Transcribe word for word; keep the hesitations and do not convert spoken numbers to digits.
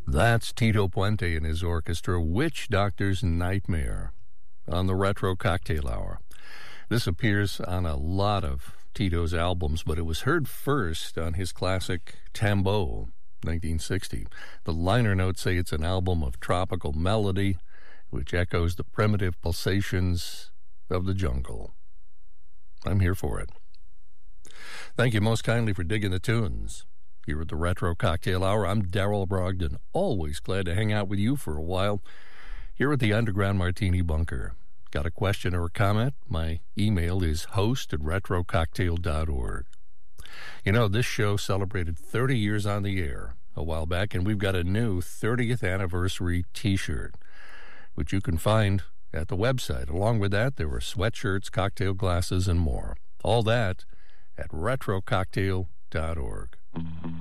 That's Tito Puente and his orchestra, Witch Doctor's Nightmare, on the Retro Cocktail Hour. This appears on a lot of Tito's albums, but it was heard first on his classic Tambo, nineteen sixty. The liner notes say it's an album of tropical melody, which echoes the primitive pulsations of the jungle. I'm here for it. Thank you most kindly for digging the tunes. Here at the Retro Cocktail Hour, I'm Darrell Brogdon, always glad to hang out with you for a while here at the Underground Martini Bunker. Got a question or a comment? My email is host at retro cocktail dot org. You know, this show celebrated thirty years on the air a while back, and we've got a new thirtieth anniversary T-shirt, which you can find at the website. Along with that, there were sweatshirts, cocktail glasses, and more. All that at retro cocktail dot org.